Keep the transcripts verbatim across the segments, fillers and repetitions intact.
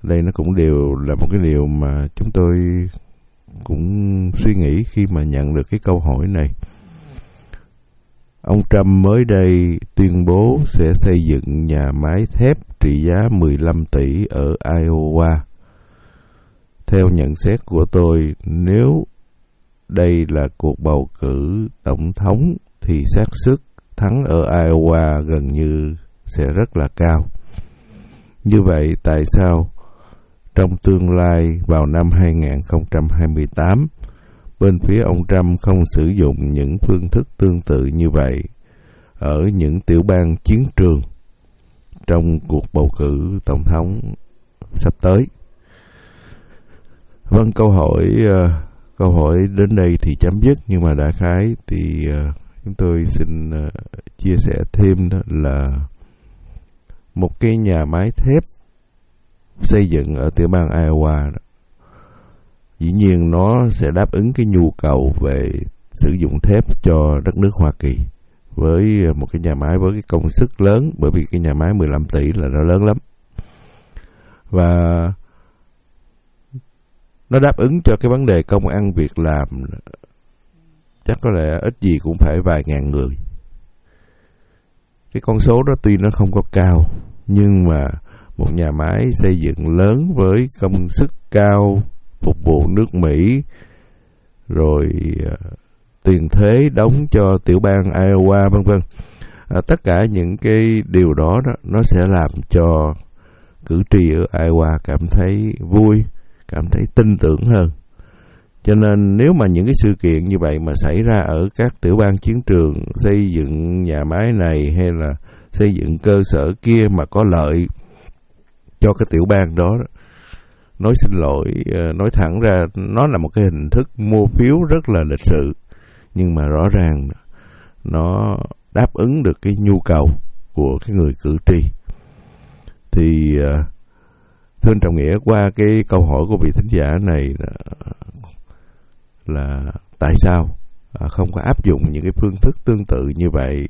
Đây nó cũng đều là một cái điều mà chúng tôi cũng suy nghĩ khi mà nhận được cái câu hỏi này. Ông Trump mới đây tuyên bố sẽ xây dựng nhà máy thép trị giá mười lăm tỷ ở Iowa. Theo nhận xét của tôi, nếu đây là cuộc bầu cử tổng thống thì xác suất thắng ở Iowa gần như sẽ rất là cao. Như vậy tại sao trong tương lai vào năm hai không hai tám, bên phía ông Trump không sử dụng những phương thức tương tự như vậy ở những tiểu bang chiến trường trong cuộc bầu cử tổng thống sắp tới? Vâng, câu hỏi uh, câu hỏi đến đây thì chấm dứt, nhưng mà đại khái thì uh, chúng tôi xin uh, chia sẻ thêm đó là một cái nhà máy thép xây dựng ở tiểu bang Iowa đó, dĩ nhiên nó sẽ đáp ứng cái nhu cầu về sử dụng thép cho đất nước Hoa Kỳ với một cái nhà máy với cái công suất lớn, bởi vì cái nhà máy mười lăm tỷ là nó lớn lắm, và nó đáp ứng cho cái vấn đề công ăn việc làm chắc có lẽ ít gì cũng phải vài ngàn người. Cái con số đó tuy nó không có cao, nhưng mà một nhà máy xây dựng lớn với công suất cao phục vụ nước Mỹ, rồi uh, tiền thuế đóng cho tiểu bang Iowa vân vân, à, tất cả những cái điều đó, đó nó sẽ làm cho cử tri ở Iowa cảm thấy vui, cảm thấy tin tưởng hơn. Cho nên nếu mà những cái sự kiện như vậy mà xảy ra ở các tiểu bang chiến trường, xây dựng nhà máy này hay là xây dựng cơ sở kia mà có lợi cho cái tiểu bang đó, nói xin lỗi, nói thẳng ra nó là một cái hình thức mua phiếu rất là lịch sự, nhưng mà rõ ràng nó đáp ứng được cái nhu cầu của cái người cử tri. Thì thưa anh Trọng Nghĩa, qua cái câu hỏi của vị thính giả này là, là tại sao không có áp dụng những cái phương thức tương tự như vậy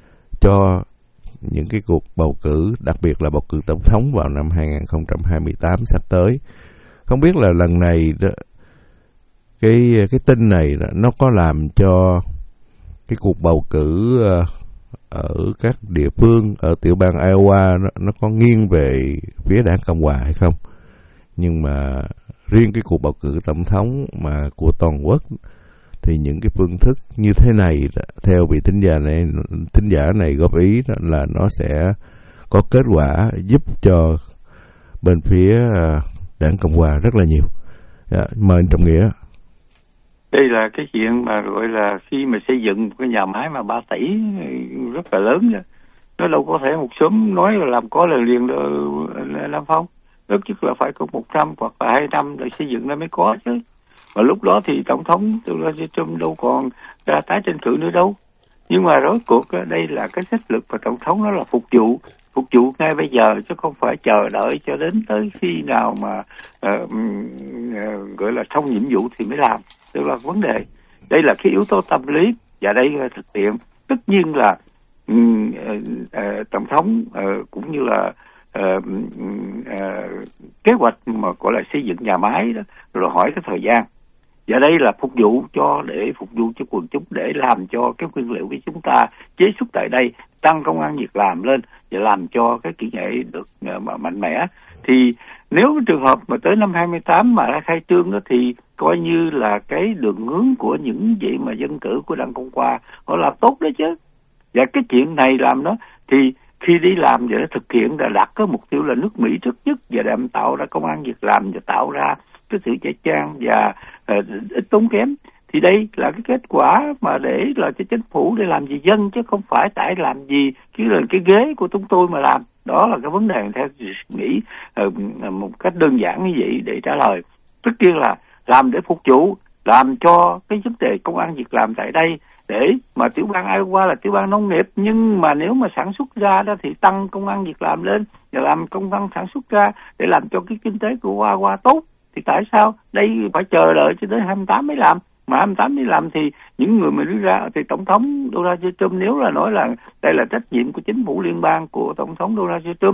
cho những cái cuộc bầu cử, đặc biệt là bầu cử tổng thống vào năm hai không hai tám sắp tới. Không biết là lần này đó, cái cái tin này đó, nó có làm cho cái cuộc bầu cử ở các địa phương ở tiểu bang Iowa nó, nó có nghiêng về phía đảng Cộng hòa hay không? Nhưng mà riêng cái cuộc bầu cử tổng thống mà của toàn quốc thì những cái phương thức như thế này, theo vị thính giả này thính giả này góp ý là nó sẽ có kết quả giúp cho bên phía đảng Cộng hòa rất là nhiều. Dạ, mời anh Trọng Nghĩa. Đây là cái chuyện mà gọi là khi mà xây dựng một cái nhà máy mà ba tỷ rất là lớn đó. Nó đâu có thể một sớm nói là làm có là liền làm không. Ít nhất là phải có một năm hoặc là hai năm để xây dựng nó mới có chứ. Và lúc đó thì tổng thống Donald Trump đâu còn ra tái tranh cử nữa đâu. Nhưng mà rốt cuộc đây là cái sách lực và tổng thống nó là phục vụ, phục vụ ngay bây giờ chứ không phải chờ đợi cho đến tới khi nào mà uh, uh, gọi là xong nhiệm vụ thì mới làm. Tức là vấn đề. Đây là cái yếu tố tâm lý và đây là thực tiễn. Tất nhiên là um, uh, uh, tổng thống uh, cũng như là uh, uh, kế hoạch mà gọi là xây dựng nhà máy đó, rồi hỏi cái thời gian. Và đây là phục vụ cho để phục vụ cho quần chúng, để làm cho cái nguyên liệu của chúng ta chế xuất tại đây, tăng công ăn việc làm lên và làm cho cái kỹ nghệ được uh, mạnh mẽ. Thì nếu trường hợp mà tới năm hai mươi tám mà đã khai trương đó thì coi như là cái đường hướng của những vị mà dân cử của đảng Cộng hòa họ làm tốt đó chứ. Và cái chuyện này làm đó thì khi đi làm và thực hiện đã đặt cái mục tiêu là nước Mỹ trước nhất và đem tạo ra công ăn việc làm và tạo ra cái sự chảy chang và uh, ít tốn kém. Thì đây là cái kết quả mà để là cho chính phủ để làm gì dân, chứ không phải tại làm gì cái là cái ghế của chúng tôi mà làm. Đó là cái vấn đề theo nghĩ uh, một cách đơn giản như vậy để trả lời. Tất nhiên là làm để phục vụ, làm cho cái vấn đề công ăn việc làm tại đây, để mà tiểu bang Iowa là tiểu bang nông nghiệp, nhưng mà nếu mà sản xuất ra đó thì tăng công ăn việc làm lên và làm công ăn sản xuất ra để làm cho cái kinh tế của Iowa tốt. Thì tại sao đây phải chờ đợi cho đến hai mươi tám mới làm? Mà hai mươi tám mới làm thì những người mà đưa ra thì tổng thống Donald Trump nếu là nói là đây là trách nhiệm của chính phủ liên bang của tổng thống Donald Trump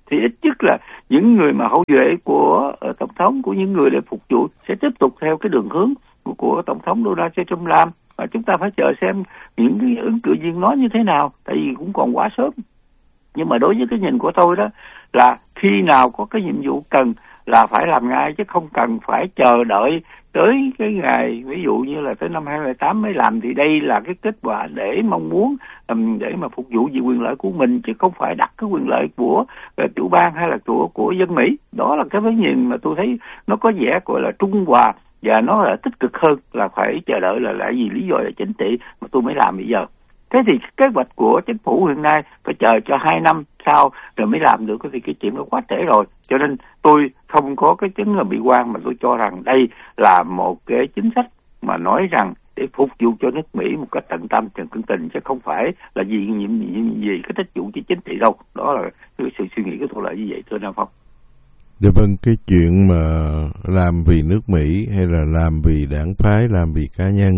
thì ít nhất là những người mà hậu duệ của uh, tổng thống, của những người để phục vụ sẽ tiếp tục theo cái đường hướng của, của tổng thống Donald J. Trump làm. Và chúng ta phải chờ xem những cái ứng cử viên nói như thế nào, tại vì cũng còn quá sớm. Nhưng mà đối với cái nhìn của tôi đó là khi nào có cái nhiệm vụ cần là phải làm ngay, chứ không cần phải chờ đợi tới cái ngày ví dụ như là tới năm hai không không tám mới làm. Thì đây là cái kết quả để mong muốn um, để mà phục vụ vì quyền lợi của mình, chứ không phải đặt cái quyền lợi của uh, tiểu bang hay là của của dân Mỹ. Đó là cái vấn nhìn mà tôi thấy nó có vẻ gọi là trung hòa, và nó là tích cực hơn là phải chờ đợi là lại vì lý do là chính trị mà tôi mới làm bây giờ. Thế thì kế hoạch của chính phủ hiện nay phải chờ cho hai năm sau rồi mới làm được, thì cái chuyện nó quá trễ rồi. Cho nên tôi không có cái chứng là bị quan, mà tôi cho rằng đây là một cái chính sách mà nói rằng để phục vụ cho nước Mỹ một cách tận tâm, tận cương tình, chứ không phải là vì nhiệm gì cái trách vụ cho chính trị đâu. Đó là cái sự suy nghĩ của tôi là như vậy, thưa Nam Phong. Dạ vâng, cái chuyện mà làm vì nước Mỹ hay là làm vì đảng phái, làm vì cá nhân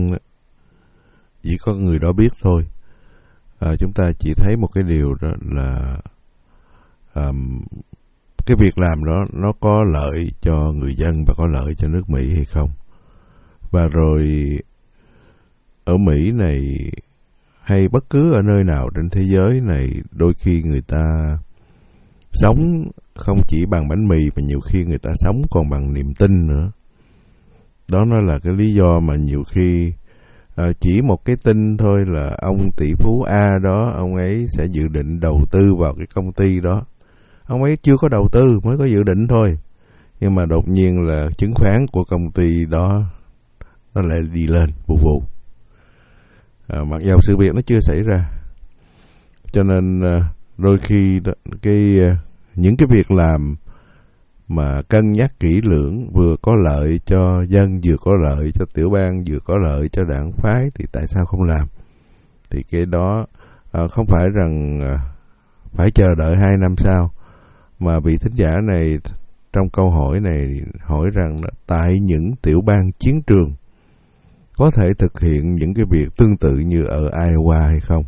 chỉ có người đó biết thôi. À, chúng ta chỉ thấy một cái điều đó là um, cái việc làm đó nó có lợi cho người dân và có lợi cho nước Mỹ hay không. Và rồi ở Mỹ này hay bất cứ ở nơi nào trên thế giới này, đôi khi người ta sống không chỉ bằng bánh mì mà nhiều khi người ta sống còn bằng niềm tin nữa. Đó nó là cái lý do mà nhiều khi à, chỉ một cái tin thôi là ông tỷ phú A đó, ông ấy sẽ dự định đầu tư vào cái công ty đó. Ông ấy chưa có đầu tư, mới có dự định thôi. Nhưng mà đột nhiên là chứng khoán của công ty đó nó lại đi lên vụ vụ. À, mặc dầu sự việc nó chưa xảy ra. Cho nên à, đôi khi đó, cái những cái việc làm mà cân nhắc kỹ lưỡng, vừa có lợi cho dân, vừa có lợi cho tiểu bang, vừa có lợi cho đảng phái, thì tại sao không làm? Thì cái đó à, không phải rằng à, phải chờ đợi hai năm sau, mà vị thính giả này trong câu hỏi này hỏi rằng là tại những tiểu bang chiến trường có thể thực hiện những cái việc tương tự như ở Iowa hay không?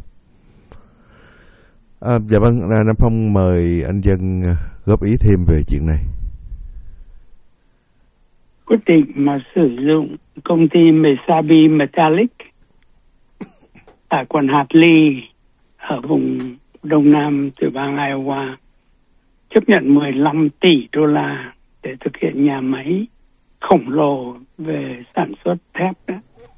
À, dạ vâng, Nam Phong mời anh Dân góp ý thêm về chuyện này. Quyết định mà sử dụng công ty Mesabi Metallic tại quận hạt Lee ở vùng đông nam tiểu bang Iowa chấp nhận mười lăm tỷ đô la để thực hiện nhà máy khổng lồ về sản xuất thép đó.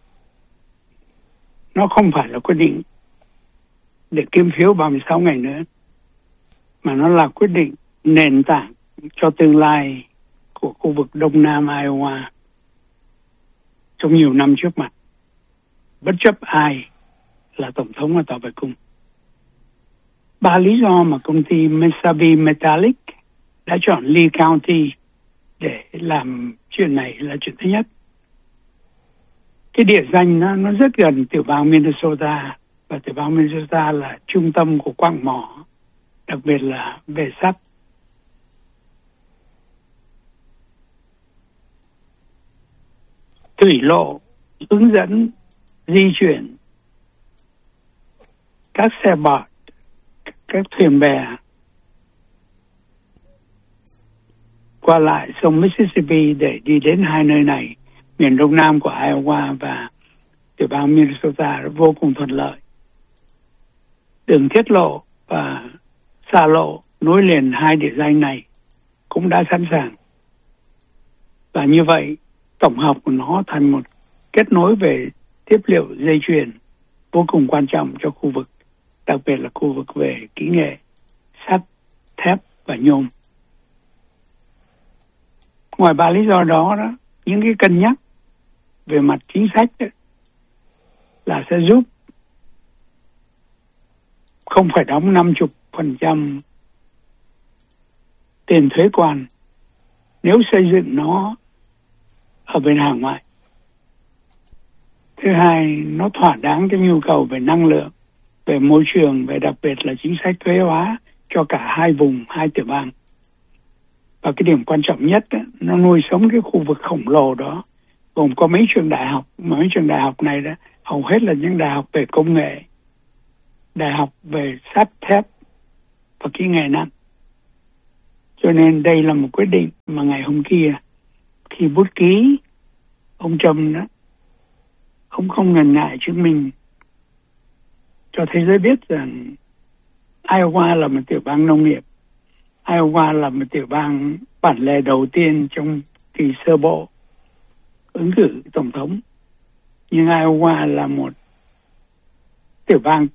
Nó không phải là quyết định để kiếm phiếu ba mươi sáu ngày nữa, mà nó là quyết định nền tảng cho tương lai của khu vực đông nam Iowa trong nhiều năm trước mặt, bất chấp ai là tổng thống ở Tòa Bạch Cung. Ba lý do mà công ty Mesabi Metallic đã chọn Lee County để làm chuyện này là chuyện thứ nhất. Cái địa danh nó, nó rất gần tiểu bang Minnesota, và tiểu bang Minnesota là trung tâm của quặng mỏ, đặc biệt là về sắt. Thủy lộ hướng dẫn di chuyển các xe bọt, các thuyền bè qua lại sông Mississippi để đi đến hai nơi này, miền đông nam của Iowa và tiểu bang Minnesota, vô cùng thuận lợi. Đường thiết lộ và xa lộ nối liền hai địa danh này cũng đã sẵn sàng. Và như vậy, tổng hợp của nó thành một kết nối về tiếp liệu dây chuyền vô cùng quan trọng cho khu vực, đặc biệt là khu vực về kỹ nghệ, sắt, thép và nhôm. Ngoài ba lý do đó, đó những cái cân nhắc về mặt chính sách đó, là sẽ giúp không phải đóng năm mươi phần trăm tiền thuế quan nếu xây dựng nó ở bên hàng ngoại. Thứ hai, nó thỏa đáng cái nhu cầu về năng lượng, về môi trường, về đặc biệt là chính sách thuế hóa cho cả hai vùng, hai tiểu bang. Và cái điểm quan trọng nhất đó, nó nuôi sống cái khu vực khổng lồ đó, gồm có mấy trường đại học. Mấy trường đại học này đó hầu hết là những đại học về công nghệ, đại học về sắt thép và kỹ nghệ nặng. Cho nên đây là một quyết định mà ngày hôm kia khi bút ký ông Trump đó, ông không ngần ngại chứng minh cho thế giới biết rằng Iowa là một tiểu bang nông nghiệp. Iowa là một tiểu bang bản lề đầu tiên trong kỳ sơ bộ ứng cử tổng thống. Nhưng Iowa là một tiểu bang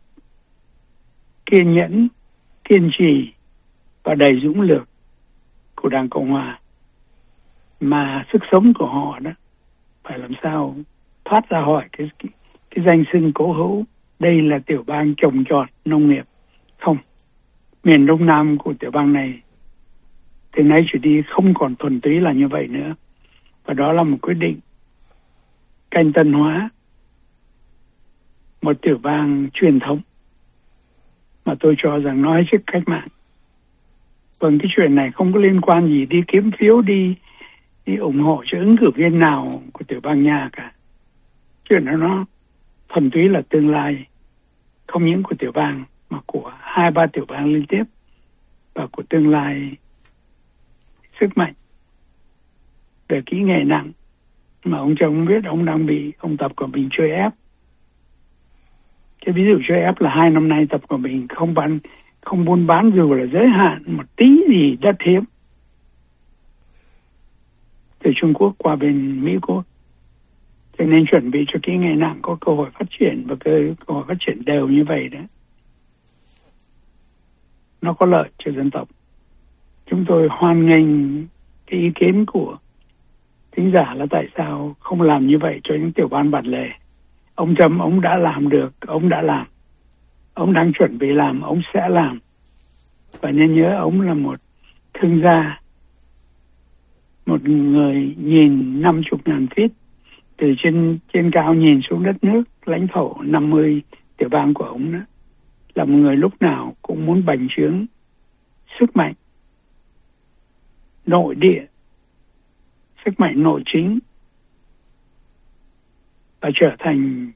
kiên nhẫn, kiên trì và đầy dũng lược của Đảng Cộng Hòa. Mà sức sống của họ đó phải làm sao thoát ra khỏi cái, cái, cái danh xưng cố hữu. Đây là tiểu bang trồng trọt nông nghiệp. Không, miền Đông Nam của tiểu bang này từ nay trở đi không còn thuần túy là như vậy nữa. Và đó là một quyết định canh tân hóa một tiểu bang truyền thống mà tôi cho rằng nó hết sức cách mạng. Vâng, cái chuyện này không có liên quan gì đi kiếm phiếu, đi, đi ủng hộ cho ứng cử viên nào của tiểu bang nhà cả. Chuyện đó nó thuần túy là tương lai không những của tiểu bang mà của hai ba tiểu bang liên tiếp và của tương lai sức mạnh về kỹ nghệ nặng mà ông chồng biết ông đang bị ông Tập Cận Bình chơi ép. Cái ví dụ chơi ép là hai năm nay Tập Cận Bình không bán không buôn bán dù là giới hạn một tí gì đất hiếm từ Trung Quốc qua bên Mỹ Quốc. Cho nên chuẩn bị cho kỹ nghệ nặng có cơ hội phát triển và cơ, cơ hội phát triển đều như vậy đó. Nó có lợi cho dân tộc. Chúng tôi hoan nghênh cái ý kiến của thính giả là tại sao không làm như vậy cho những tiểu bang bản lề. Ông Trump, ông đã làm được, ông đã làm. Ông đang chuẩn bị làm, ông sẽ làm. Và nên nhớ ông là một thương gia, một người nhìn năm chục ngàn feet từ trên trên cao nhìn xuống đất nước lãnh thổ năm mươi tiểu bang của ông đó, là một người lúc nào cũng muốn bành trướng sức mạnh nội địa, sức mạnh nội chính và trở thành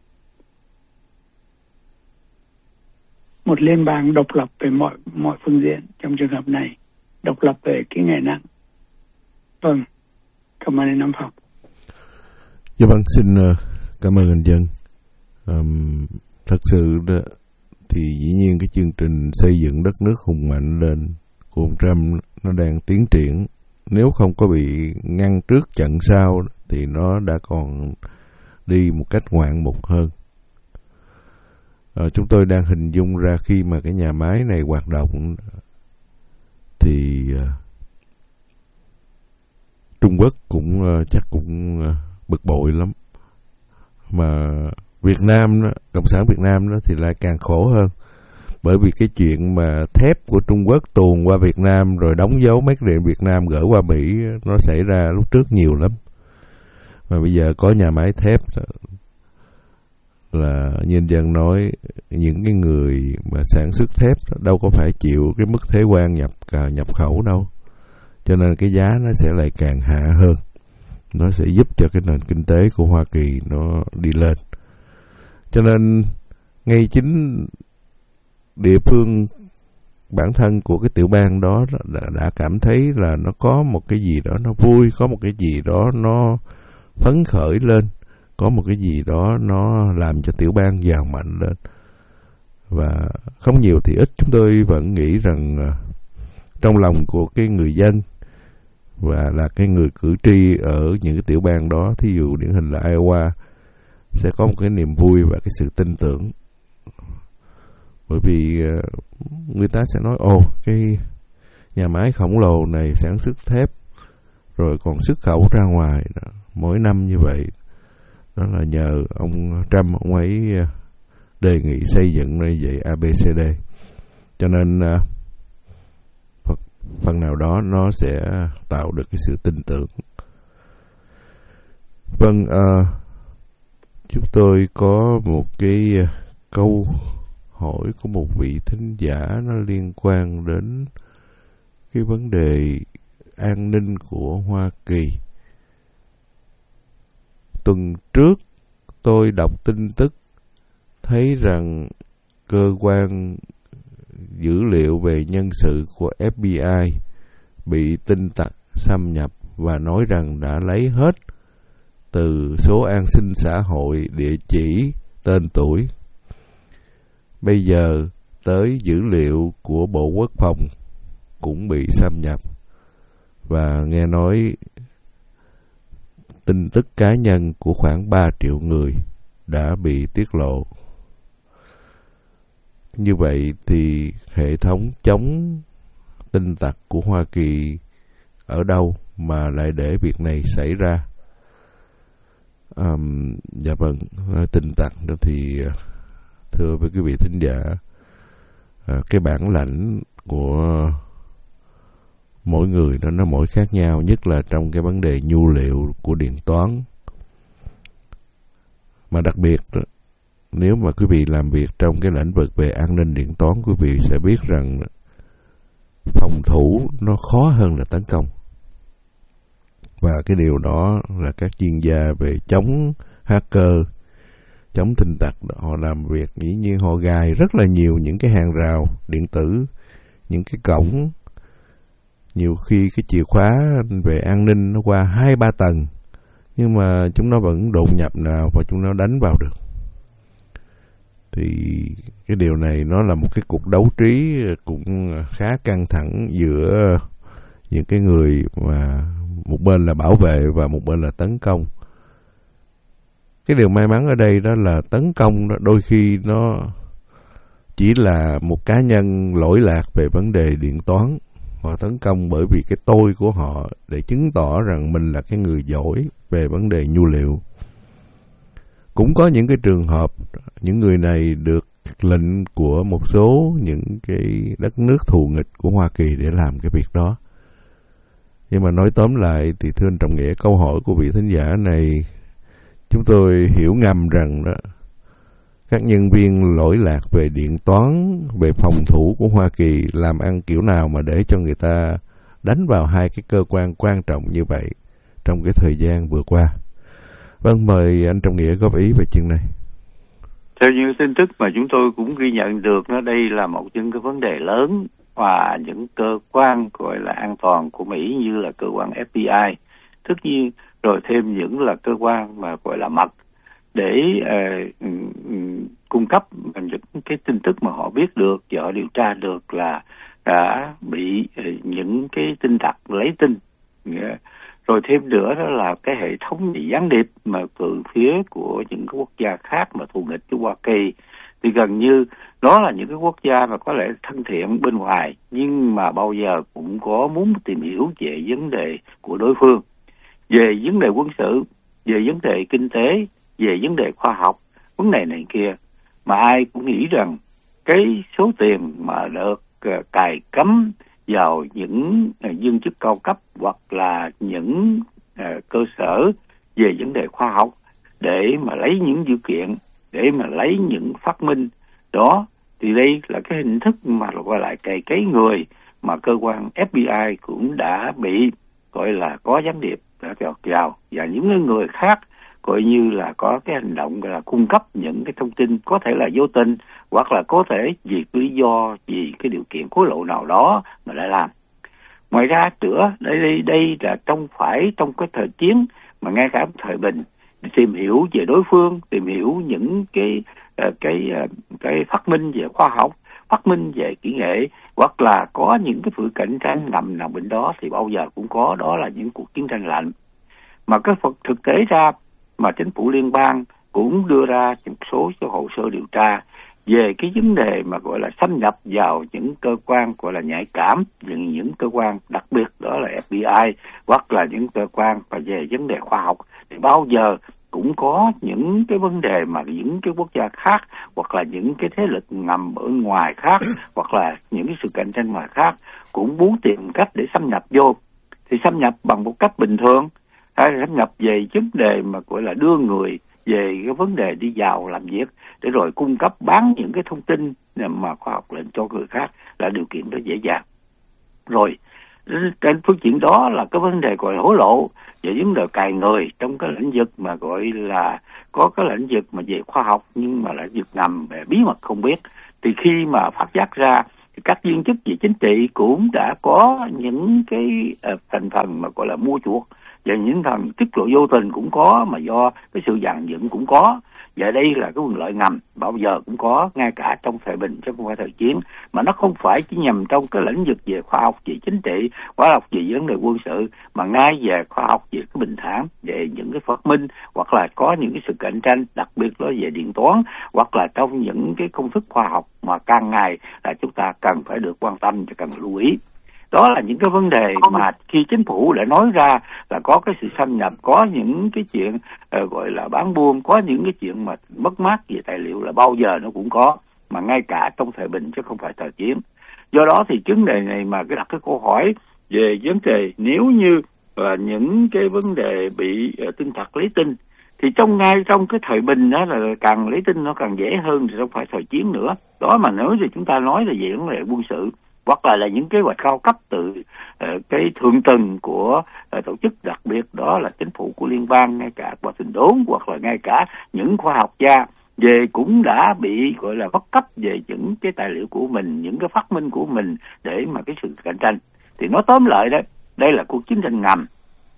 một liên bang độc lập về mọi mọi phương diện. Trong trường hợp này, độc lập về kỹ nghệ nặng. Vâng, cảm ơn anh Nam Phong. Dạ vâng, xin uh, cảm ơn anh Dân. Um, thật sự đó, thì dĩ nhiên cái chương trình xây dựng đất nước hùng mạnh lên của ông Trump nó đang tiến triển. Nếu không có bị ngăn trước chặn sau thì nó đã còn đi một cách ngoạn mục hơn. Uh, chúng tôi đang hình dung ra khi mà cái nhà máy này hoạt động thì uh, Trung Quốc cũng uh, chắc cũng uh, bực bội lắm. Mà Việt Nam đó, Cộng sản Việt Nam đó thì lại càng khổ hơn. Bởi vì cái chuyện mà thép của Trung Quốc tuồn qua Việt Nam rồi đóng dấu Made in Việt Nam gửi qua Mỹ nó xảy ra lúc trước nhiều lắm. Mà bây giờ có nhà máy thép đó, là nhân dân nói những cái người mà sản xuất thép đó, đâu có phải chịu cái mức thuế quan nhập nhập khẩu đâu. Cho nên cái giá nó sẽ lại càng hạ hơn. Nó sẽ giúp cho cái nền kinh tế của Hoa Kỳ nó đi lên. Cho nên ngay chính địa phương bản thân của cái tiểu bang đó đã, đã cảm thấy là nó có một cái gì đó nó vui, có một cái gì đó nó phấn khởi lên, có một cái gì đó nó làm cho tiểu bang giàu mạnh lên. Và không nhiều thì ít, chúng tôi vẫn nghĩ rằng trong lòng của cái người dân và là cái người cử tri ở những cái tiểu bang đó, thí dụ điển hình là Iowa, sẽ có một cái niềm vui và cái sự tin tưởng. Bởi vì người ta sẽ nói, ồ, cái nhà máy khổng lồ này sản xuất thép rồi còn xuất khẩu ra ngoài đó, mỗi năm như vậy, đó là nhờ ông Trump, ông ấy đề nghị xây dựng như vậy a bê xê đê. Cho nên phần nào đó nó sẽ tạo được cái sự tin tưởng. Vâng, à, chúng tôi có một cái câu hỏi của một vị thính giả, nó liên quan đến cái vấn đề an ninh của Hoa Kỳ. Tuần trước tôi đọc tin tức thấy rằng cơ quan dữ liệu về nhân sự của ép bê i bị tin tặc xâm nhập và nói rằng đã lấy hết từ số an sinh xã hội, địa chỉ, tên tuổi. Bây giờ tới dữ liệu của Bộ Quốc phòng cũng bị xâm nhập, và nghe nói tin tức cá nhân của khoảng ba triệu người đã bị tiết lộ. Như vậy thì hệ thống chống tin tặc của Hoa Kỳ ở đâu mà lại để việc này xảy ra? Um, dạ vâng, tin tặc đó thì thưa với quý vị thính giả, uh, cái bản lãnh của mỗi người đó nó mỗi khác nhau, nhất là trong cái vấn đề nhu liệu của điện toán. Mà đặc biệt đó, nếu mà quý vị làm việc trong cái lĩnh vực về an ninh điện toán, quý vị sẽ biết rằng phòng thủ nó khó hơn là tấn công. Và cái điều đó là các chuyên gia về chống hacker, chống tin tặc, họ làm việc dĩ nhiên họ gài rất là nhiều những cái hàng rào điện tử, những cái cổng. Nhiều khi cái chìa khóa về an ninh nó qua hai ba tầng, nhưng mà chúng nó vẫn đột nhập nào và chúng nó đánh vào được. Thì cái điều này nó là một cái cuộc đấu trí cũng khá căng thẳng giữa những cái người mà một bên là bảo vệ và một bên là tấn công. Cái điều may mắn ở đây đó là tấn công đó đôi khi nó chỉ là một cá nhân lỗi lạc về vấn đề điện toán. Họ tấn công bởi vì cái tôi của họ để chứng tỏ rằng mình là cái người giỏi về vấn đề nhu liệu. Cũng có những cái trường hợp những người này được lệnh của một số những cái đất nước thù nghịch của Hoa Kỳ để làm cái việc đó. Nhưng mà nói tóm lại thì thưa anh Trọng Nghĩa, câu hỏi của vị thính giả này chúng tôi hiểu ngầm rằng đó, các nhân viên lỗi lạc về điện toán, về phòng thủ của Hoa Kỳ làm ăn kiểu nào mà để cho người ta đánh vào hai cái cơ quan quan trọng như vậy trong cái thời gian vừa qua. Vâng, mời anh Trọng Nghĩa góp ý về chuyện này. Theo những tin tức mà chúng tôi cũng ghi nhận được, nó đây là một những cái vấn đề lớn và những cơ quan gọi là an toàn của Mỹ như là cơ quan ép bê i, tất nhiên rồi thêm những là cơ quan mà gọi là mật để uh, cung cấp những cái tin tức mà họ biết được và họ điều tra được là đã bị uh, những cái tin tặc lấy tin. Yeah. Rồi thêm nữa đó là cái hệ thống gián điệp mà từ phía của những cái quốc gia khác mà thù nghịch với Hoa Kỳ, thì gần như đó là những cái quốc gia mà có lẽ thân thiện bên ngoài nhưng mà bao giờ cũng có muốn tìm hiểu về vấn đề của đối phương, về vấn đề quân sự, về vấn đề kinh tế, về vấn đề khoa học, vấn đề này kia, mà ai cũng nghĩ rằng cái số tiền mà được uh, cài cắm vào những uh, viên chức cao cấp hoặc là những uh, cơ sở về vấn đề khoa học để mà lấy những dữ kiện, để mà lấy những phát minh đó, thì đây là cái hình thức mà gọi là cày cấy người mà cơ quan ép bê i cũng đã bị gọi là có gián điệp đã chọt vào, và những người khác coi như là có cái hành động là cung cấp những cái thông tin có thể là vô tình hoặc là có thể vì lý do, vì cái điều kiện hối lộ nào đó mà lại làm. Ngoài ra nữa, đây đây, đây là trong phải trong cái thời chiến mà ngay cả thời bình, tìm hiểu về đối phương, tìm hiểu những cái cái cái phát minh về khoa học, phát minh về kỹ nghệ, hoặc là có những cái sự cạnh tranh ngầm nào bên đó thì bao giờ cũng có, đó là những cuộc chiến tranh lạnh. Mà cái thực tế ra mà chính phủ liên bang cũng đưa ra một số số hồ sơ điều tra về cái vấn đề mà gọi là xâm nhập vào những cơ quan gọi là nhạy cảm, những những cơ quan đặc biệt đó là ép bê i hoặc là những cơ quan và về vấn đề khoa học, thì bao giờ cũng có những cái vấn đề mà những cái quốc gia khác hoặc là những cái thế lực ngầm ở ngoài khác hoặc là những cái sự cạnh tranh ngoài khác cũng muốn tìm cách để xâm nhập vô. Thì xâm nhập bằng một cách bình thường hay là xâm nhập về vấn đề mà gọi là đưa người về cái vấn đề đi vào làm việc để rồi cung cấp bán những cái thông tin mà khoa học lên cho người khác là điều kiện đó dễ dàng. Rồi trên phương diện đó là cái vấn đề gọi là hối lộ và vấn đề cài người trong cái lĩnh vực mà gọi là có cái lĩnh vực mà về khoa học nhưng mà là vực ngầm về bí mật không biết, thì khi mà phát giác ra các viên chức về chính trị cũng đã có những cái uh, thành phần mà gọi là mua chuộc, và những thành tiết lộ vô tình cũng có, mà do cái sự dàn dựng cũng có. Và đây là cái quyền lợi ngầm bao giờ cũng có, ngay cả trong thời bình chứ không phải thời chiến, mà nó không phải chỉ nhằm trong cái lĩnh vực về khoa học, về chính trị, khoa học về vấn đề quân sự, mà ngay về khoa học về cái bình thản, về những cái phát minh, hoặc là có những cái sự cạnh tranh, đặc biệt là về điện toán, hoặc là trong những cái công thức khoa học mà càng ngày là chúng ta cần phải được quan tâm và cần lưu ý. Đó là những cái vấn đề mà khi chính phủ đã nói ra là có cái sự xâm nhập, có những cái chuyện uh, gọi là bán buôn, có những cái chuyện mà mất mát về tài liệu là bao giờ nó cũng có, mà ngay cả trong thời bình chứ không phải thời chiến. Do đó thì vấn đề này mà cái đặt cái câu hỏi về vấn đề nếu như là uh, những cái vấn đề bị uh, tin thật lấy tin, thì trong ngay trong cái thời bình đó là càng lấy tin nó càng dễ hơn, thì không phải thời chiến nữa. Đó mà nếu thì chúng ta nói là về vấn đề quân sự, hoặc là là những kế hoạch cao cấp từ uh, cái thượng tầng của uh, tổ chức đặc biệt, đó là chính phủ của liên bang, ngay cả Washington đốn, hoặc là ngay cả những khoa học gia về cũng đã bị gọi là bất cấp về những cái tài liệu của mình, những cái phát minh của mình để mà cái sự cạnh tranh. Thì nói tóm lại đấy, đây là cuộc chiến tranh ngầm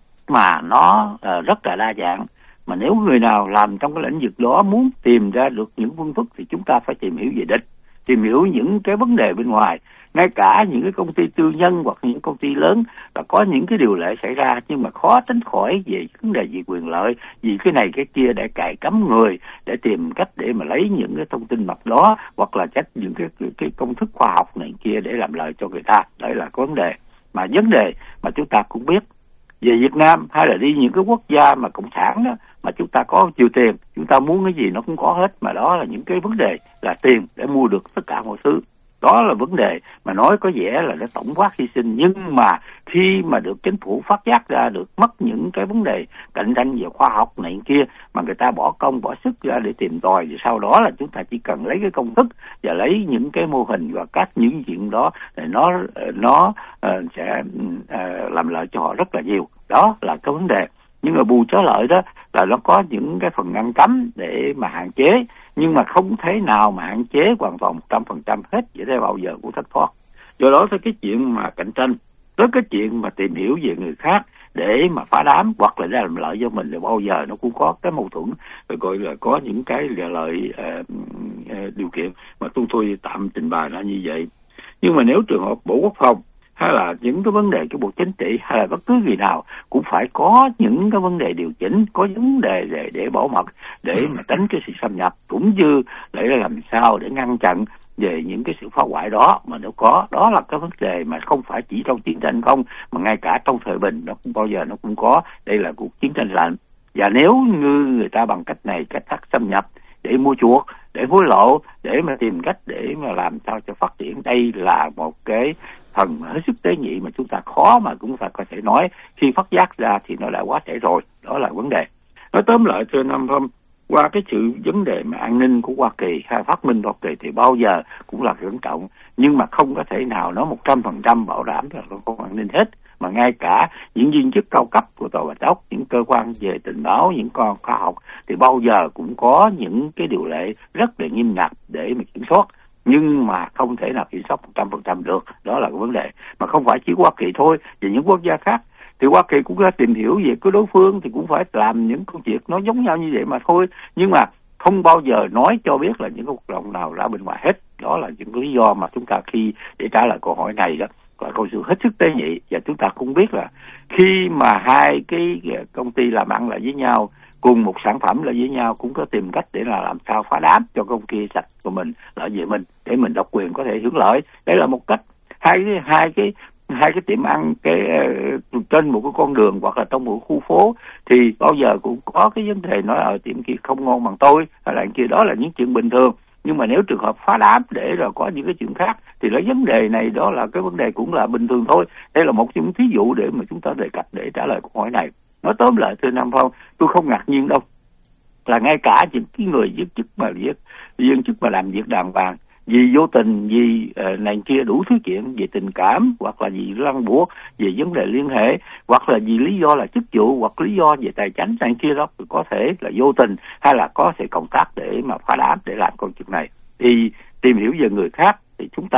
mà nó uh, rất là đa dạng. Mà nếu người nào làm trong cái lĩnh vực đó muốn tìm ra được những phương thức thì chúng ta phải tìm hiểu về địch, tìm hiểu những cái vấn đề bên ngoài. Ngay cả những cái công ty tư nhân hoặc những công ty lớn là có những cái điều lệ xảy ra, nhưng mà khó tránh khỏi về vấn đề về quyền lợi, vì cái này cái kia để cài cắm người, để tìm cách để mà lấy những cái thông tin mật đó, hoặc là trách những cái, cái, cái công thức khoa học này kia để làm lợi cho người ta. Đấy là cái vấn đề. Mà vấn đề mà chúng ta cũng biết về Việt Nam hay là đi những cái quốc gia mà cộng sản đó, mà chúng ta có nhiều tiền, chúng ta muốn cái gì nó cũng có hết, mà đó là những cái vấn đề là tiền để mua được tất cả mọi thứ. Đó là vấn đề mà nói có vẻ là nó tổng quát hy sinh, nhưng mà khi mà được chính phủ phát giác ra được mất những cái vấn đề cạnh tranh về khoa học này kia, mà người ta bỏ công bỏ sức ra để tìm tòi, thì sau đó là chúng ta chỉ cần lấy cái công thức và lấy những cái mô hình và các những chuyện đó để nó nó uh, sẽ uh, làm lợi cho họ rất là nhiều. Đó là cái vấn đề. Nhưng mà bù trở lợi đó là nó có những cái phần ngăn cấm để mà hạn chế, nhưng mà không thể nào mà hạn chế hoàn toàn một trăm phần trăm hết, vậy thế bao giờ cũng thất thoát. Do đó tới cái chuyện mà cạnh tranh, tới cái chuyện mà tìm hiểu về người khác để mà phá đám hoặc là để làm lợi cho mình, thì bao giờ nó cũng có cái mâu thuẫn, rồi gọi là có những cái lợi uh, uh, điều kiện mà tôi tôi tạm trình bày là như vậy. Nhưng mà nếu trường hợp Bộ Quốc phòng hay là những cái vấn đề cái bộ chính trị hay là bất cứ gì nào cũng phải có những cái vấn đề điều chỉnh, có vấn đề để, để bảo mật, để mà tránh cái sự xâm nhập, cũng như để làm sao để ngăn chặn về những cái sự phá hoại đó. Mà nếu có, đó là cái vấn đề mà không phải chỉ trong chiến tranh không, mà ngay cả trong thời bình nó cũng bao giờ nó cũng có. Đây là cuộc chiến tranh lạnh, và nếu như người ta bằng cách này, cách khác xâm nhập để mua chuộc, để hối lộ, để mà tìm cách để mà làm sao cho phát triển, đây là một cái phần hết sức tế nhị mà chúng ta khó mà cũng phải có thể nói khi phát giác ra thì nó đã quá trễ rồi. Đó là vấn đề. Nói tóm lại thưa Nam Phong, qua cái sự vấn đề mà an ninh của Hoa Kỳ hay phát minh Hoa Kỳ thì bao giờ cũng là quan trọng, nhưng mà không có thể nào nó một trăm phần trăm bảo đảm là nó có an ninh hết. Mà ngay cả những viên chức cao cấp của Tòa Bạch Ốc, những cơ quan về tình báo, những con khoa học thì bao giờ cũng có những cái điều lệ rất là nghiêm ngặt để mà kiểm soát, nhưng mà không thể nào kiểm soát một trăm phần trăm được. Đó là cái vấn đề. Mà không phải chỉ Hoa Kỳ thôi, về những quốc gia khác thì Hoa Kỳ cũng đã tìm hiểu về cái đối phương thì cũng phải làm những công việc nó giống nhau như vậy mà thôi, nhưng mà không bao giờ nói cho biết là những cái hoạt động nào ra bên ngoài hết. Đó là những lý do mà chúng ta khi để trả lời câu hỏi này đó là câu sự hết sức tế nhị. Và chúng ta cũng biết là khi mà hai cái công ty làm ăn lại với nhau, cùng một sản phẩm lại với nhau, cũng có tìm cách để là làm sao phá đám cho công ty sạch của mình lợi về mình, để mình độc quyền có thể hưởng lợi. Đấy là một cách. Hai cái hai cái hai cái tiệm ăn cái uh, trên một cái con đường hoặc là trong một khu phố thì bao giờ cũng có cái vấn đề nói ở tiệm kia không ngon bằng tôi hay là kia, đó là những chuyện bình thường. Nhưng mà nếu trường hợp phá đám để rồi có những cái chuyện khác thì lấy vấn đề này, đó là cái vấn đề cũng là bình thường thôi. Đây là một trong thí dụ để mà chúng ta đề cập để trả lời câu hỏi này. Nói tóm lại thưa Nam Phong, tôi không ngạc nhiên đâu là ngay cả những cái người viên chức mà viên, viên chức mà làm việc đàng hoàng, vì vô tình, vì uh, này kia đủ thứ chuyện, về tình cảm hoặc là vì răng buộc, về vấn đề liên hệ, hoặc là vì lý do là chức vụ, hoặc lý do về tài chính này kia đó, có thể là vô tình hay là có thể cộng tác để mà phá đám để làm câu chuyện này. Thì tìm hiểu về người khác thì chúng ta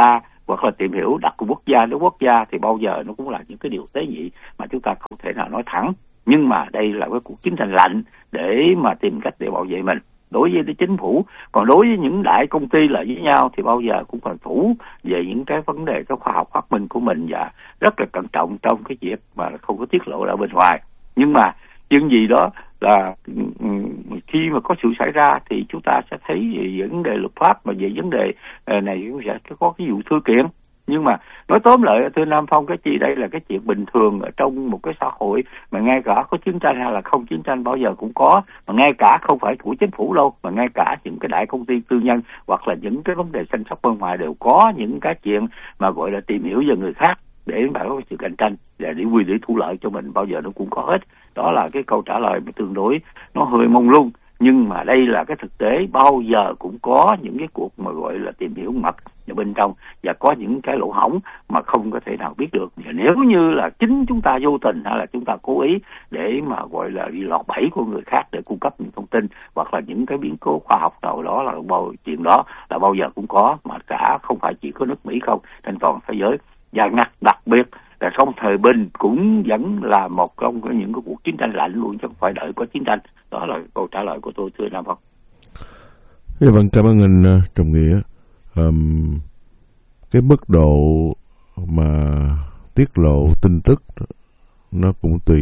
hoặc là tìm hiểu đặt của quốc gia đến quốc gia, thì bao giờ nó cũng là những cái điều tế nhị mà chúng ta không thể nào nói thẳng. Nhưng mà đây là cái cuộc chiến tranh lạnh để mà tìm cách để bảo vệ mình đối với cái chính phủ. Còn đối với những đại công ty lại với nhau thì bao giờ cũng phải thủ về những cái vấn đề cái khoa học phát minh của mình, và rất là cẩn trọng trong cái việc mà không có tiết lộ ra bên ngoài. Nhưng mà chuyện gì đó là khi mà có sự xảy ra thì chúng ta sẽ thấy về vấn đề luật pháp, mà về vấn đề này cũng sẽ có cái vụ thư kiện. Nhưng mà nói tóm lại thưa Nam Phong, cái gì đây là cái chuyện bình thường ở trong một cái xã hội mà ngay cả có chiến tranh hay là không chiến tranh bao giờ cũng có, mà ngay cả không phải của chính phủ đâu, mà ngay cả những cái đại công ty tư nhân hoặc là những cái vấn đề săn sóc bên ngoài đều có những cái chuyện mà gọi là tìm hiểu về người khác để mà có sự cạnh tranh và để quy để thu lợi cho mình, bao giờ nó cũng có hết. Đó là cái câu trả lời mà tương đối nó hơi mông lung, nhưng mà đây là cái thực tế, bao giờ cũng có những cái cuộc mà gọi là tìm hiểu mật ở bên trong, và có những cái lỗ hổng mà không có thể nào biết được. Và nếu như là chính chúng ta vô tình hay là chúng ta cố ý để mà gọi là đi lọt bẫy của người khác để cung cấp những thông tin hoặc là những cái biến cố khoa học nào đó, là bao chuyện đó là bao giờ cũng có, mà cả không phải chỉ có nước Mỹ không, trên toàn thế giới. Và đặc biệt là trong thời bình cũng vẫn là một trong những cái cuộc chiến tranh lạnh luôn, chứ không phải đợi có chiến tranh. Đó là câu trả lời của tôi, thưa Nam Phong. Dạ vâng, cảm ơn anh uh, Trọng Nghĩa. Um, cái mức độ mà tiết lộ tin tức nó cũng tùy.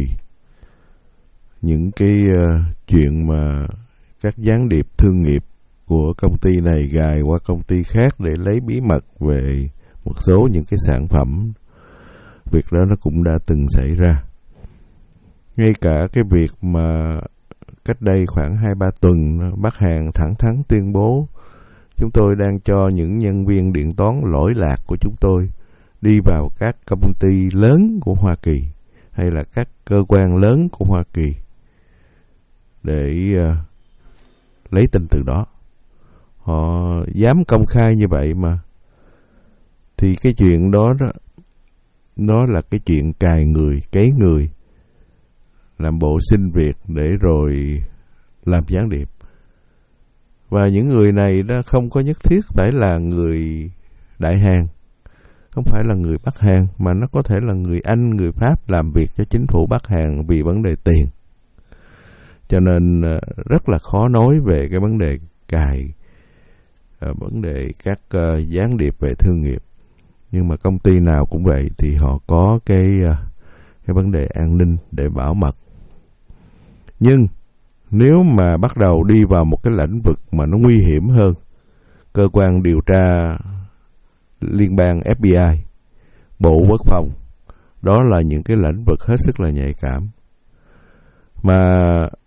Những cái uh, chuyện mà các gián điệp thương nghiệp của công ty này gài qua công ty khác để lấy bí mật về một số những cái sản phẩm, việc đó nó cũng đã từng xảy ra. Ngay cả cái việc mà cách đây khoảng hai ba tuần, Bắc Hàn thẳng thắn tuyên bố chúng tôi đang cho những nhân viên điện toán lỗi lạc của chúng tôi đi vào các công ty lớn của Hoa Kỳ hay là các cơ quan lớn của Hoa Kỳ để uh, lấy tin từ đó. Họ dám công khai như vậy mà. Thì cái chuyện đó, đó nó là cái chuyện cài người, cấy người, làm bộ xin việc để rồi làm gián điệp. Và những người này đó không có nhất thiết phải là người Đại Hàn, không phải là người Bắc Hàn, mà nó có thể là người Anh, người Pháp làm việc cho chính phủ Bắc Hàn vì vấn đề tiền. Cho nên rất là khó nói về cái vấn đề cài, vấn đề các uh, gián điệp về thương nghiệp. Nhưng mà công ty nào cũng vậy thì họ có cái cái vấn đề an ninh để bảo mật. Nhưng nếu mà bắt đầu đi vào một cái lĩnh vực mà nó nguy hiểm hơn, cơ quan điều tra liên bang ép bê i, Bộ Quốc phòng, đó là những cái lĩnh vực hết sức là nhạy cảm. Mà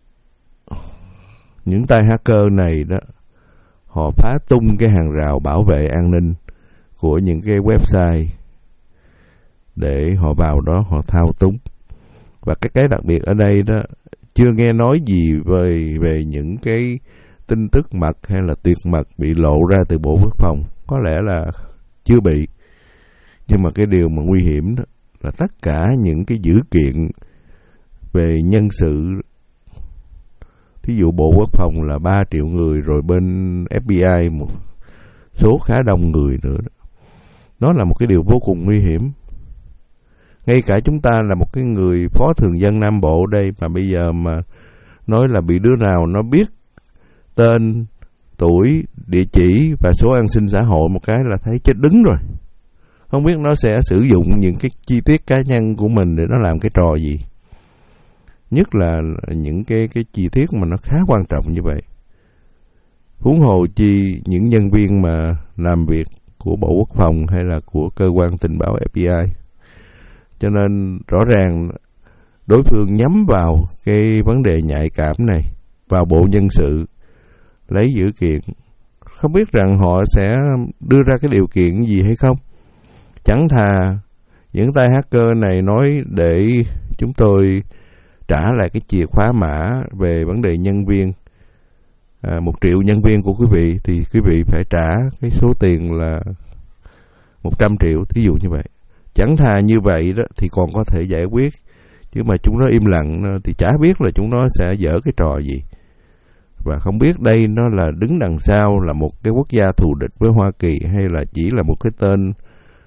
những tay hacker này đó, họ phá tung cái hàng rào bảo vệ an ninh của những cái website để họ vào đó họ thao túng. Và cái cái đặc biệt ở đây đó, chưa nghe nói gì về về những cái tin tức mật hay là tuyệt mật bị lộ ra từ Bộ Quốc phòng, có lẽ là chưa bị. Nhưng mà cái điều mà nguy hiểm đó là tất cả những cái dữ kiện về nhân sự, thí dụ Bộ Quốc phòng là ba triệu người, rồi bên ép bê i một số khá đông người nữa đó. Nó là một cái điều vô cùng nguy hiểm. Ngay cả chúng ta là một cái người phó thường dân Nam Bộ đây, mà bây giờ mà nói là bị đứa nào nó biết tên, tuổi, địa chỉ và số an sinh xã hội một cái là thấy chết đứng rồi. Không biết nó sẽ sử dụng những cái chi tiết cá nhân của mình để nó làm cái trò gì. Nhất là những cái, cái chi tiết mà nó khá quan trọng như vậy. Huống hồ chi những nhân viên mà làm việc của Bộ Quốc phòng hay là của cơ quan tình báo ép bê i. Cho nên rõ ràng đối phương nhắm vào cái vấn đề nhạy cảm này, vào bộ nhân sự, lấy dữ kiện. Không biết rằng họ sẽ đưa ra cái điều kiện gì hay không. Chẳng thà những tay hacker này nói để chúng tôi trả lại cái chìa khóa mã về vấn đề nhân viên, à, một triệu nhân viên của quý vị thì quý vị phải trả cái số tiền là một trăm triệu, thí dụ như vậy. Chẳng thà như vậy đó thì còn có thể giải quyết. Chứ mà chúng nó im lặng thì chả biết là chúng nó sẽ dở cái trò gì. Và không biết đây nó là đứng đằng sau là một cái quốc gia thù địch với Hoa Kỳ, hay là chỉ là một cái tên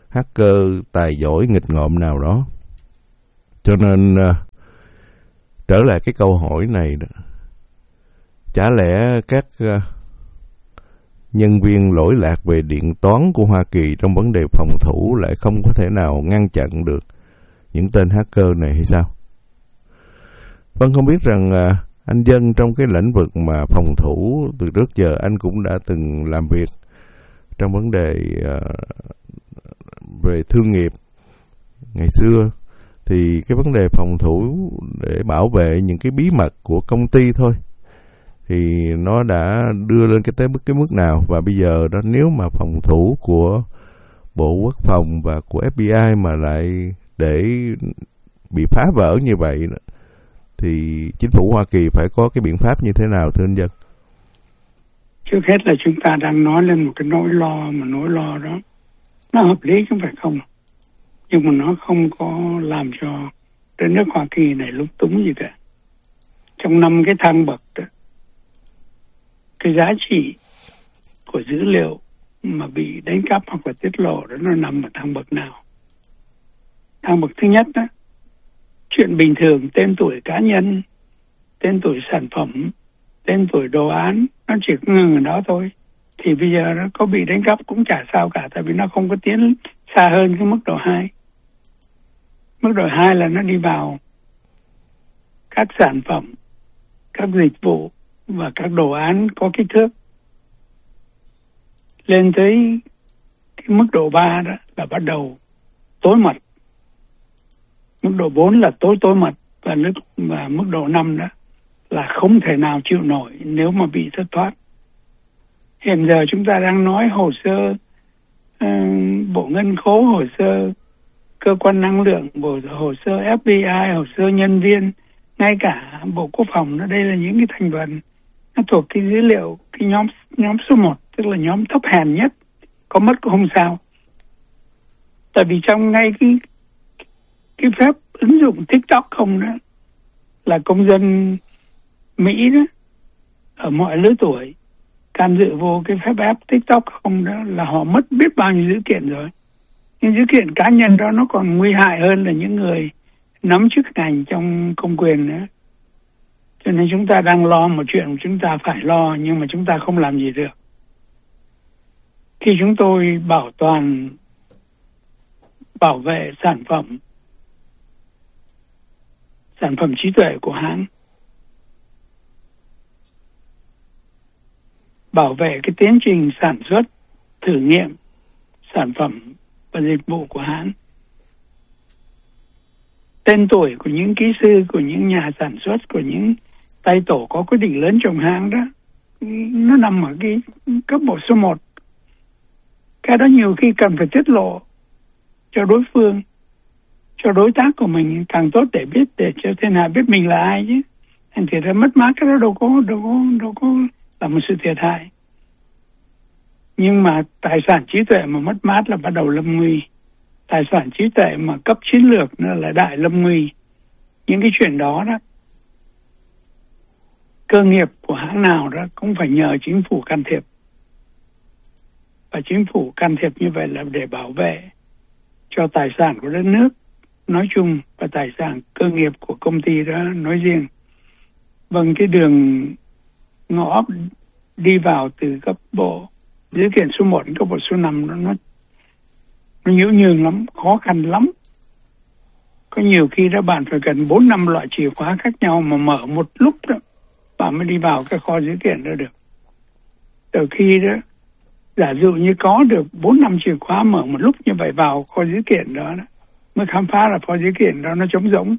hacker tài giỏi nghịch ngợm nào đó. Cho nên uh, trở lại cái câu hỏi này đó, chả lẽ các uh, nhân viên lỗi lạc về điện toán của Hoa Kỳ trong vấn đề phòng thủ lại không có thể nào ngăn chặn được những tên hacker này hay sao? Vâng, không biết rằng uh, anh Dân trong cái lĩnh vực mà phòng thủ từ trước giờ anh cũng đã từng làm việc trong vấn đề uh, về thương nghiệp ngày xưa, thì cái vấn đề phòng thủ để bảo vệ những cái bí mật của công ty thôi thì nó đã đưa lên cái tới mức cái mức nào, và bây giờ đó nếu mà phòng thủ của Bộ Quốc phòng và của ép bê i mà lại để bị phá vỡ như vậy thì chính phủ Hoa Kỳ phải có cái biện pháp như thế nào thưa anh Dân? Trước hết là chúng ta đang nói lên một cái nỗi lo, mà nỗi lo đó nó hợp lý chứ phải không, nhưng mà nó không có làm cho đất nước Hoa Kỳ này lúng túng gì cả. Trong năm cái thang bậc đó, cái giá trị của dữ liệu mà bị đánh cắp hoặc là tiết lộ đó nó nằm ở thang bậc nào? Thang bậc thứ nhất đó, chuyện bình thường, tên tuổi cá nhân, tên tuổi sản phẩm, tên tuổi đồ án, nó chỉ ngừng ở đó thôi. Thì bây giờ nó có bị đánh cắp cũng chả sao cả, tại vì nó không có tiến xa hơn cái mức độ hai. Mức độ hai là nó đi vào các sản phẩm, các dịch vụ và các đồ án có kích thước. Lên tới cái mức độ ba đó là bắt đầu tối mật. Mức độ bốn là tối tối mật, và, nước, và mức độ năm đó là không thể nào chịu nổi nếu mà bị thất thoát. Hiện giờ chúng ta đang nói hồ sơ uh, Bộ Ngân khố, hồ sơ cơ quan năng lượng, bộ hồ sơ ép bê i, hồ sơ nhân viên, ngay cả Bộ Quốc phòng, nó đây là những cái thành phần nó thuộc cái dữ liệu, cái nhóm nhóm số một, tức là nhóm thấp hèn nhất, có mất cũng không sao. Tại vì trong ngay cái cái phép ứng dụng TikTok không đó là công dân Mỹ đó ở mọi lứa tuổi can dự vô cái phép ép TikTok không đó là họ mất biết bao nhiêu dữ kiện rồi. Nhưng dữ kiện cá nhân đó nó còn nguy hại hơn là những người nắm chức ngành trong công quyền nữa. Cho nên chúng ta đang lo một chuyện chúng ta phải lo, nhưng mà chúng ta không làm gì được. Khi chúng tôi bảo toàn, bảo vệ sản phẩm, sản phẩm trí tuệ của hãng, bảo vệ cái tiến trình sản xuất, thử nghiệm sản phẩm và dịch vụ của hãng, tên tuổi của những kỹ sư, của những nhà sản xuất, của những tay tổ có quyết định lớn trong hãng đó, nó nằm ở cái cấp bộ số một. Cái đó nhiều khi cần phải tiết lộ cho đối phương, cho đối tác của mình càng tốt, để biết, để cho thiên hạ biết mình là ai chứ. Thành thiệt ra mất mát cái đó đâu có, đâu có, đâu có là một sự thiệt hại. Nhưng mà tài sản trí tuệ mà mất mát là bắt đầu lâm nguy. Tài sản trí tuệ mà cấp chiến lược nữa là đại lâm nguy. Những cái chuyện đó đó, cơ nghiệp của hãng nào đó cũng phải nhờ chính phủ can thiệp. Và chính phủ can thiệp như vậy là để bảo vệ cho tài sản của đất nước nói chung và tài sản cơ nghiệp của công ty đó nói riêng. Vâng, cái đường ngõ đi vào từ cấp bộ dữ kiện số một đến cấp bộ số năm nó, nó, nó nhiễu nhường lắm, khó khăn lắm. Có nhiều khi đó bạn phải cần bốn năm loại chìa khóa khác nhau mà mở một lúc đó, bạn mới đi vào cái kho dữ kiện đó được. Từ khi đó, giả dụ như có được bốn năm chìa khóa mở một lúc như vậy vào kho dữ kiện đó, đó mới khám phá là kho dữ kiện đó nó trống rỗng.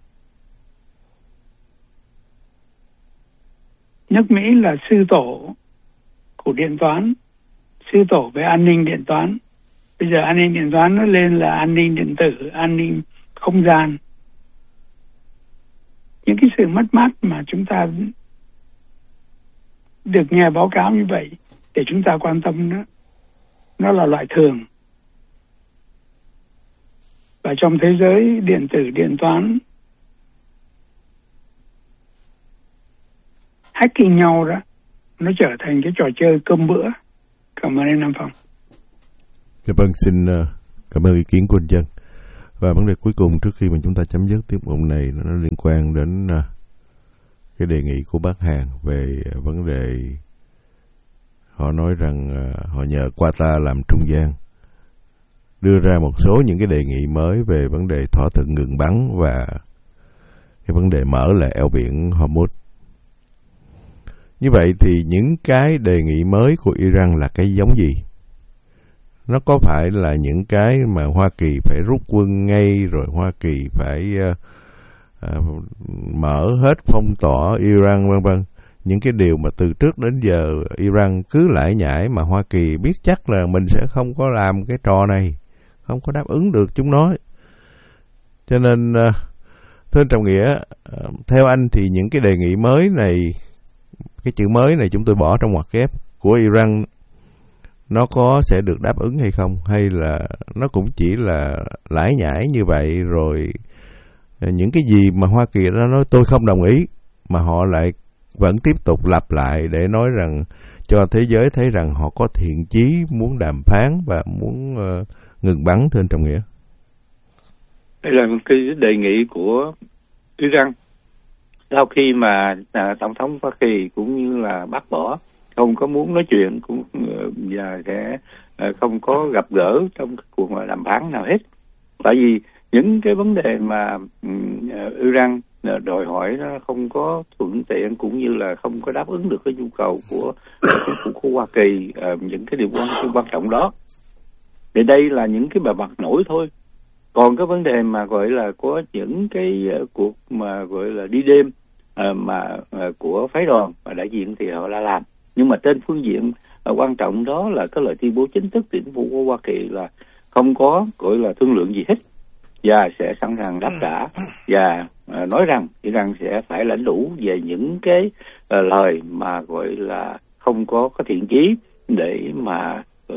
Nước Mỹ là sư tổ của điện toán, sư tổ về an ninh điện toán. Bây giờ an ninh điện toán nó lên là an ninh điện tử, an ninh không gian. Những cái sự mất mát mà chúng ta được nghe báo cáo như vậy để chúng ta quan tâm đó, nó là loại thường. Và trong thế giới điện tử, điện toán, hacking nhau đó, nó trở thành cái trò chơi cơm bữa. Cảm ơn anh Nam Phong. Dạ vâng, xin uh, Cảm ơn ý kiến của anh Dân. Và vấn đề cuối cùng trước khi mà chúng ta chấm dứt tiết mục này, nó liên quan đến uh, cái đề nghị của bác Hàn về uh, vấn đề họ nói rằng uh, họ nhờ Qatar làm trung gian, đưa ra một số những cái đề nghị mới về vấn đề thỏa thuận ngừng bắn và cái vấn đề mở lại eo biển Hormuz. Như vậy thì những cái đề nghị mới của Iran là cái giống gì? Nó có phải là những cái mà Hoa Kỳ phải rút quân ngay, rồi Hoa Kỳ phải uh, uh, mở hết phong tỏa Iran vân vân, những cái điều mà từ trước đến giờ Iran cứ lải nhải mà Hoa Kỳ biết chắc là mình sẽ không có làm cái trò này, không có đáp ứng được chúng nói. Cho nên uh, thưa anh Trọng Nghĩa, uh, theo anh thì những cái đề nghị mới này, cái chữ mới này chúng tôi bỏ trong ngoặc kép của Iran, nó có sẽ được đáp ứng hay không, hay là nó cũng chỉ là lải nhải như vậy, rồi những cái gì mà Hoa Kỳ đã nói tôi không đồng ý mà họ lại vẫn tiếp tục lặp lại để nói rằng cho thế giới thấy rằng họ có thiện chí muốn đàm phán và muốn uh, ngừng bắn, thưa anh Trọng Nghĩa. Đây là một cái đề nghị của Iran sau khi mà à, Tổng thống Hoa Kỳ cũng như là bác bỏ, không có muốn nói chuyện cũng và sẽ không có gặp gỡ trong cuộc đàm phán nào hết. Tại vì những cái vấn đề mà um, Iran đòi hỏi nó không có thuận tiện, cũng như là không có đáp ứng được cái nhu cầu của chính phủ của Hoa Kỳ, uh, những cái điều quan, quan trọng đó. Thì đây là những cái bề mặt nổi thôi. Còn cái vấn đề mà gọi là có những cái uh, cuộc mà gọi là đi đêm uh, mà uh, của phái đoàn và đại diện thì họ đã làm. Nhưng mà trên phương diện uh, quan trọng đó là cái lời tuyên bố chính thức chính phủ của Hoa Kỳ là không có gọi là thương lượng gì hết và sẽ sẵn sàng đáp trả, và uh, nói rằng Iran sẽ phải lãnh đủ về những cái uh, lời mà gọi là không có có thiện chí để mà uh,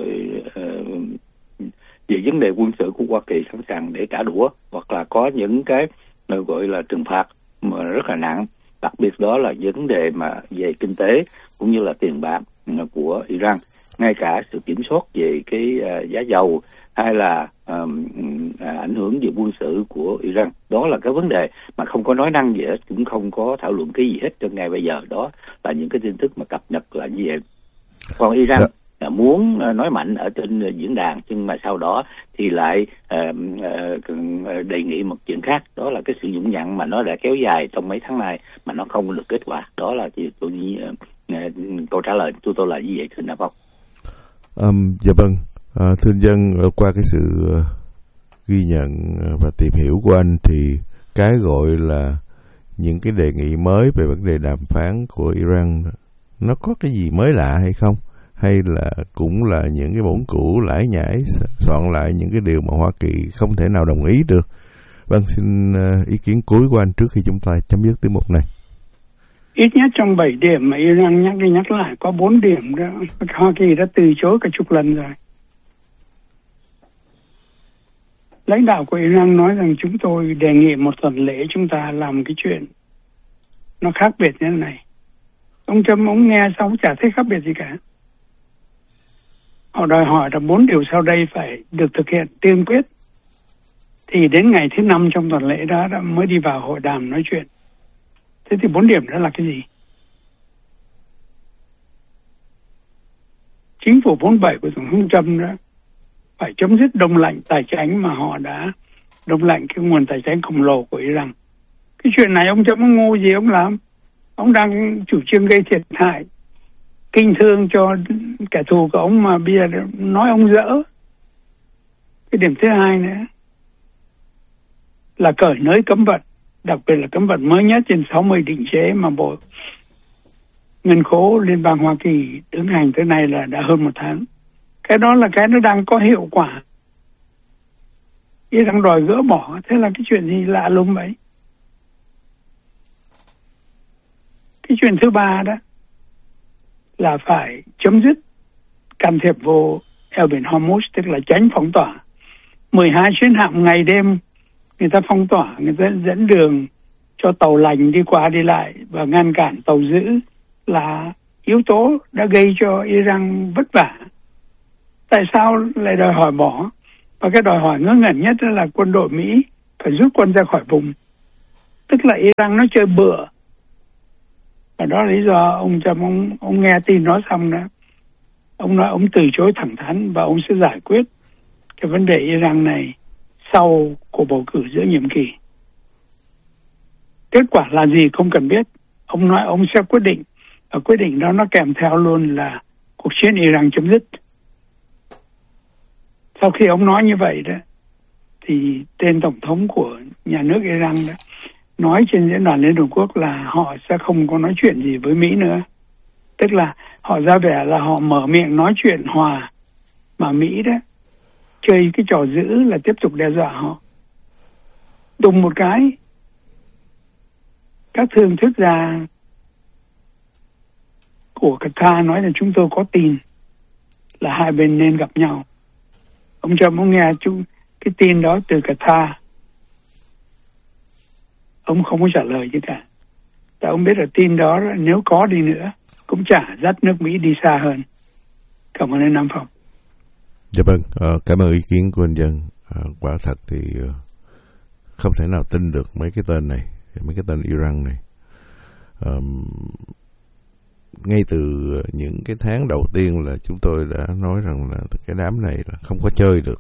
về vấn đề quân sự của Hoa Kỳ sẵn sàng để trả đũa, hoặc là có những cái uh, gọi là trừng phạt mà rất là nặng, đặc biệt đó là vấn đề mà về kinh tế cũng như là tiền bạc của Iran, ngay cả sự kiểm soát về cái uh, giá dầu hay là um, ảnh hưởng về quân sự của Iran. Đó là cái vấn đề mà không có nói năng gì hết, cũng không có thảo luận cái gì hết cho ngày bây giờ. Đó là những cái tin tức mà cập nhật là như vậy. Còn Iran là muốn nói mạnh ở trên diễn đàn, nhưng mà sau đó thì lại uh, uh, đề nghị một chuyện khác, đó là cái sự nhũng nhặn mà nó đã kéo dài trong mấy tháng nay mà nó không được kết quả. Đó là tôi, tôi, uh, uh, câu trả lời của tôi là như vậy, thưa Nam Phong. Um, dạ vâng. À, thưa dân, qua cái sự uh, ghi nhận và tìm hiểu của anh thì cái gọi là những cái đề nghị mới về vấn đề đàm phán của Iran nó có cái gì mới lạ hay không, hay là cũng là những cái bổn cũ lải nhải soạn lại những cái điều mà Hoa Kỳ không thể nào đồng ý được? Vâng, xin uh, ý kiến cuối của anh trước khi chúng ta chấm dứt tiết mục này. Ít nhất trong bảy điểm mà Iran nhắc đi nhắc lại có bốn điểm đó Hoa Kỳ đã từ chối cả chục lần rồi. Lãnh đạo của Iran nói rằng chúng tôi đề nghị một tuần lễ chúng ta làm cái chuyện nó khác biệt như thế này. Ông Trump ông nghe xong chả thấy khác biệt gì cả. Họ đòi hỏi là bốn điều sau đây phải được thực hiện tiên quyết. Thì đến ngày thứ năm trong tuần lễ đó, đó mới đi vào hội đàm nói chuyện. Thế thì bốn điểm đó là cái gì? Chính phủ bốn mươi bảy của Tổng thống Trump đó phải chấm dứt đông lạnh tài chính mà họ đã đông lạnh cái nguồn tài chính khổng lồ của Iran. Cái chuyện này ông Trump ông ngu gì ông làm? Ông đang chủ trương gây thiệt hại kinh thương cho kẻ thù của ông mà bây giờ nói ông dỡ. Cái điểm thứ hai nữa là cởi nới cấm vận, đặc biệt là cấm vận mới nhất trên sáu mươi định chế mà Bộ Ngân khố Liên bang Hoa Kỳ đứng hành tới nay là đã hơn một tháng. Cái đó là cái nó đang có hiệu quả. Ý đang đòi gỡ bỏ, thế là cái chuyện gì lạ lùng vậy? Cái chuyện thứ ba đó là phải chấm dứt can thiệp vô eo biển Hormuz, tức là tránh phong tỏa. mười hai chuyến hạm ngày đêm người ta phong tỏa, người ta dẫn đường cho tàu lành đi qua đi lại và ngăn cản tàu dữ là yếu tố đã gây cho Iran vất vả. Tại sao lại đòi hỏi bỏ? Và cái đòi hỏi ngớ ngẩn nhất là quân đội Mỹ phải rút quân ra khỏi vùng. Tức là Iran nó chơi bựa. Và đó là lý do ông Trump, ông, ông nghe tin đó xong đó, ông nói ông từ chối thẳng thắn và ông sẽ giải quyết cái vấn đề Iran này sau cuộc bầu cử giữa nhiệm kỳ. Kết quả là gì không cần biết. Ông nói ông sẽ quyết định, và quyết định đó nó kèm theo luôn là cuộc chiến Iran chấm dứt. Sau khi ông nói như vậy đó, thì tên tổng thống của nhà nước Iran đó nói trên diễn đàn Liên Hợp Quốc là họ sẽ không có nói chuyện gì với Mỹ nữa. Tức là họ ra vẻ là họ mở miệng nói chuyện hòa, mà Mỹ đó chơi cái trò dữ là tiếp tục đe dọa họ. Đùng một cái, các thương thuyết gia của Qatar nói là chúng tôi có tin là hai bên nên gặp nhau. Ông Trump ông nghe chúng cái tin đó từ Qatar, ông không có trả lời gì cả. Tại ông biết là tin đó nếu có đi nữa cũng chả dắt nước Mỹ đi xa hơn. Cảm ơn anh Nam Phong. Dạ vâng, uh, cảm ơn ý kiến của anh Dân. Uh, quả thật thì uh, không thể nào tin được mấy cái tên này, mấy cái tên Iran này. Um, ngay từ những cái tháng đầu tiên là chúng tôi đã nói rằng là cái đám này là không có chơi được.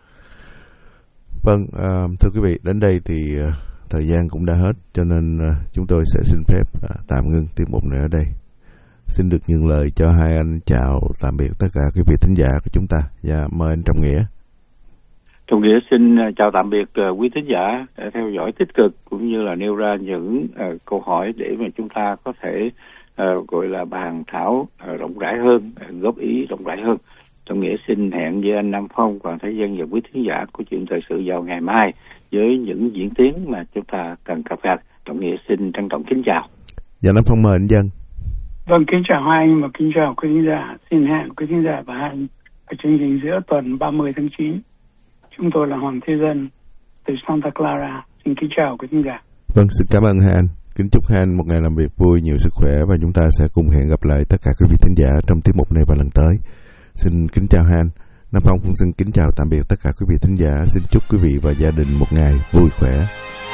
Vâng, uh, thưa quý vị, đến đây thì uh, thời gian cũng đã hết, cho nên uh, chúng tôi sẽ xin phép uh, tạm ngưng tiết mục này ở đây. Xin được nhường lời cho hai anh chào tạm biệt tất cả quý vị thính giả của chúng ta. Và mời anh Trọng Nghĩa. Trọng Nghĩa xin chào tạm biệt uh, quý thính giả để theo dõi tích cực cũng như là nêu ra những uh, câu hỏi để mà chúng ta có thể uh, gọi là bàn thảo uh, rộng rãi hơn, uh, góp ý rộng rãi hơn. Trọng Nghĩa xin hẹn với anh Nam Phong, Hoàng Thế Dân và quý thính giả của Chuyện Thời Sự vào ngày mai với những diễn tiến mà chúng ta cần cập nhật. Trọng Nghĩa xin trân trọng kính chào. Dạ Nam Phong mời anh Dân. Vâng, kính chào hai anh và kính chào quý thính giả. Xin hẹn quý thính giả và hai anh ở chương trình giữa tuần ba mươi tháng chín. Chúng tôi là Hoàng Thế Dân từ Santa Clara. Xin kính chào quý thính giả. Vâng, xin cảm ơn hai anh. Kính chúc hai anh một ngày làm việc vui, nhiều sức khỏe, và chúng ta sẽ cùng hẹn gặp lại tất cả quý vị thính giả trong tiết mục này vào lần tới. Xin kính chào hai anh. Nam Phong cũng xin kính chào tạm biệt tất cả quý vị thính giả. Xin chúc quý vị và gia đình một ngày vui khỏe.